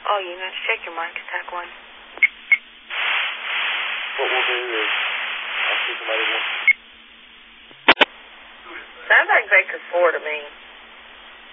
Oh, you need to check your mic attack one. What we'll do is, I'll see somebody once. Sounds like Vector 4 to me.